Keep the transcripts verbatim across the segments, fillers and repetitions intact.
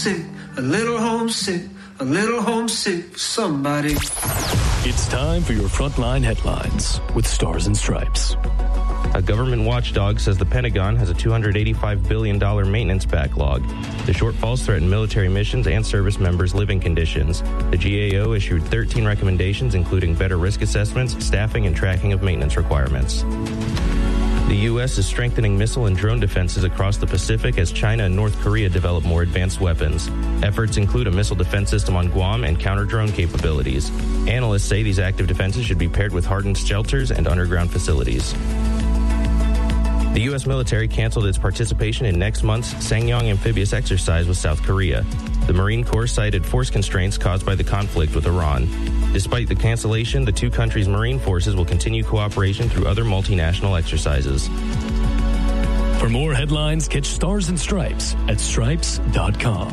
homesick, a little homesick, a little homesick for somebody. It's time for your Frontline Headlines with Stars and Stripes. A government watchdog says the Pentagon has a two hundred eighty-five billion dollars maintenance backlog. The shortfalls threaten military missions and service members' living conditions. The G A O issued thirteen recommendations, including better risk assessments, staffing, and tracking of maintenance requirements. The U S is strengthening missile and drone defenses across the Pacific as China and North Korea develop more advanced weapons. Efforts include a missile defense system on Guam and counter-drone capabilities. Analysts say these active defenses should be paired with hardened shelters and underground facilities. The U S military canceled its participation in next month's Sangyong amphibious exercise with South Korea. The Marine Corps cited force constraints caused by the conflict with Iran. Despite the cancellation, the two countries' Marine forces will continue cooperation through other multinational exercises. For more headlines, catch Stars and Stripes at stripes dot com.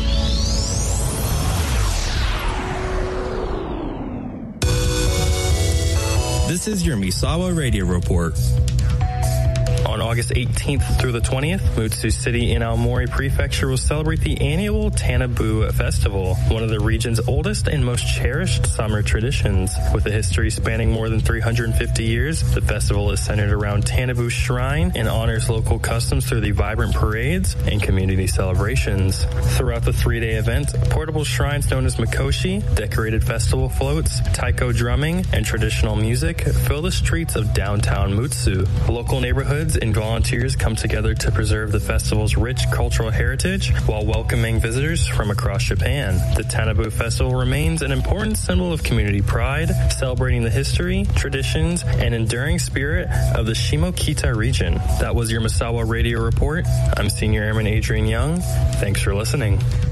This is your Misawa Radio Report. On August eighteenth through the twentieth, Mutsu City in Aomori Prefecture will celebrate the annual Tanabu Festival, one of the region's oldest and most cherished summer traditions. With a history spanning more than three hundred fifty years, the festival is centered around Tanabu Shrine and honors local customs through the vibrant parades and community celebrations. Throughout the three-day event, portable shrines known as Mikoshi, decorated festival floats, taiko drumming, and traditional music fill the streets of downtown Mutsu. Local neighborhoods and volunteers come together to preserve the festival's rich cultural heritage while welcoming visitors from across Japan. The Tanabu Festival remains an important symbol of community pride, celebrating the history, traditions, and enduring spirit of the Shimokita region. That was your Misawa Radio Report. I'm Senior Airman Adrian Young. Thanks for listening.